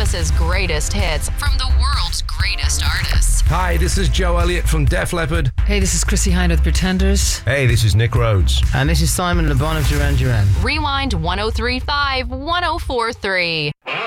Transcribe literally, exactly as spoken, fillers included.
Elvis's greatest hits from the world's greatest artists. Hi, this is Joe Elliott from Def Leppard. Hey, this is Chrissy Hynde of Pretenders. Hey, this is Nick Rhodes. And this is Simon Le Bon of Duran Duran. Rewind one oh three point five, one oh four point three.